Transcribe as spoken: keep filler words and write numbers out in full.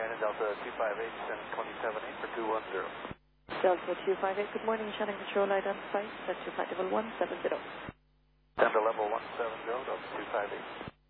Shannon, Delta two five eight, sending twenty-seven eight for two one zero. Delta two five eight, good morning, Shannon Control, identified, set to flight level one seven zero. Down to level one seven zero, Delta two five eight.